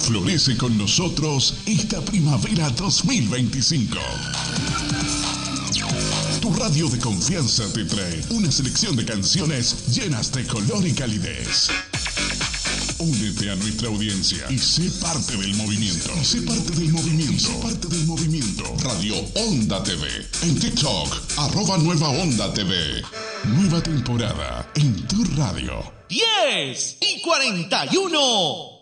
Florece con nosotros esta primavera 2025. Tu radio de confianza te trae una selección de canciones llenas de color y calidez. Únete a nuestra audiencia y sé parte del movimiento. Radio Onda TV. En TikTok, @Nueva Onda TV. Nueva temporada en tu radio. 10:41.